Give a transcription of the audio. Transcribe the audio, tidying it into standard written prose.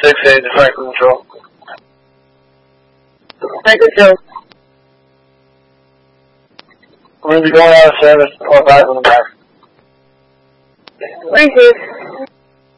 6A to Franklin Control. Franklin Joe. We're going to be going out of service, or back on the back. Receive.